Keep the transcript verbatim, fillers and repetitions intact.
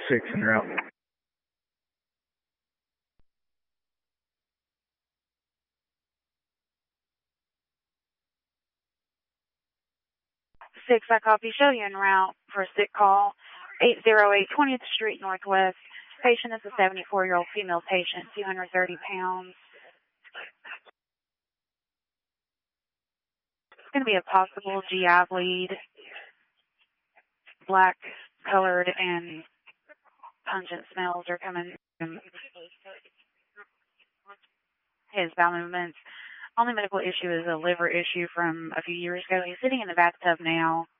six en route. Six, I copy. Show you en route for a sick call. eight oh eight twentieth Street Northwest. Patient is a seventy-four-year-old female patient, two hundred thirty pounds. It's going to be a possible G I bleed, black colored and pungent smells are coming from his bowel movements. Only medical issue is a liver issue from a few years ago. He's sitting in the bathtub now.